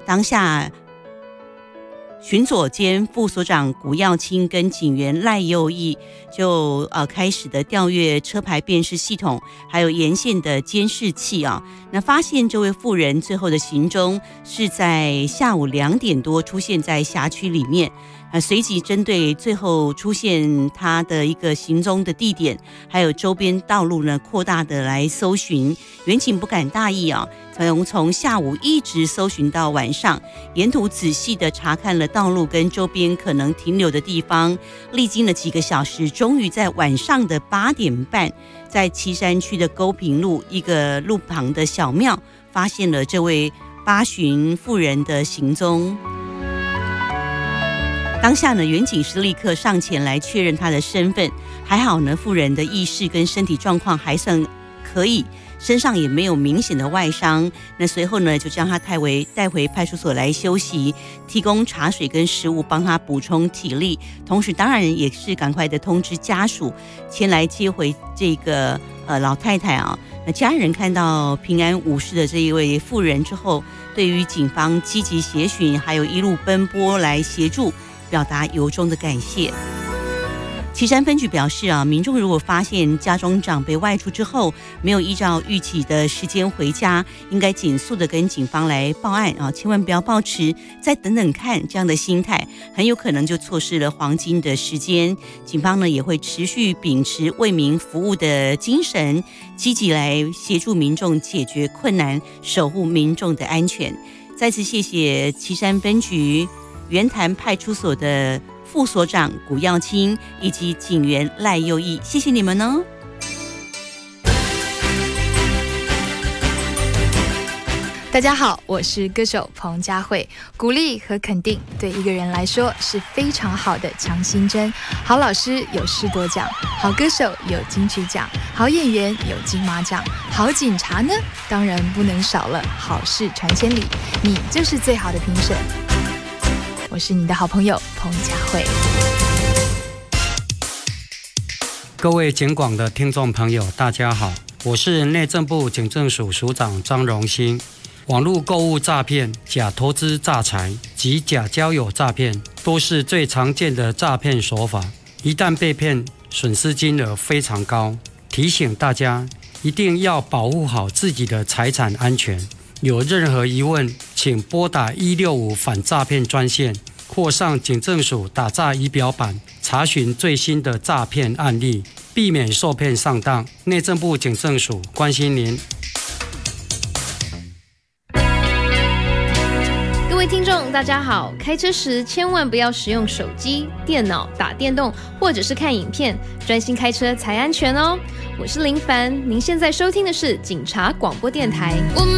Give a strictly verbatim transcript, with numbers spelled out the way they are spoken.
当下巡佐兼副所长古耀清跟警员赖佑义就呃开始的调阅车牌辨识系统，还有沿线的监视器啊，那发现这位妇人最后的行踪是在下午两点多出现在辖区里面。呃，随即针对最后出现他的一个行踪的地点，还有周边道路呢，扩大的来搜寻。员警不敢大意啊，从从下午一直搜寻到晚上，沿途仔细的查看了道路跟周边可能停留的地方，历经了几个小时，终于在晚上的八点半，在旗山区的沟平路一个路旁的小庙，发现了这位八旬妇人的行踪。当下呢，员警是立刻上前来确认她的身份，还好呢，妇人的意识跟身体状况还算可以，身上也没有明显的外伤。那随后呢，就将她带回带回派出所来休息，提供茶水跟食物帮她补充体力，同时当然也是赶快的通知家属前来接回这个呃老太太啊。那家人看到平安无事的这一位妇人之后，对于警方积极协寻，还有一路奔波来协助，表达由衷的感谢。旗山分局表示啊，民众如果发现家中长辈外出之后没有依照预期的时间回家，应该紧速的跟警方来报案啊，千万不要抱持再等等看这样的心态，很有可能就错失了黄金的时间。警方呢也会持续秉持为民服务的精神，积极来协助民众解决困难，守护民众的安全。再次谢谢旗山分局圆潭派出所的副所长古耀清以及警员赖佑义，谢谢你们哦。 大家好，我是歌手彭佳慧。鼓励和肯定对一个人来说是非常好的强心针。好老师有士多奖，好歌手有金曲奖，好演员有金马奖，好警察呢，当然不能少了好事传千里，你就是最好的评审。我是你的好朋友彭佳慧。 各位警广的听众朋友大家好，我是内政部警政署署长张荣兴。网络购物诈骗、假投资诈财及假交友诈骗都是最常见的诈骗手法，一旦被骗，损失金额非常高。提醒大家一定要保护好自己的财产安全，有任何疑问请拨打一六五反诈骗专线，或上警政署打诈仪表板查询最新的诈骗案例，避免受骗上当。内政部警政署关心您。 各位听众大家好，开车时千万不要使用手机、电脑打电动或者是看影片，专心开车才安全哦。我是林凡，您现在收听的是警察广播电台。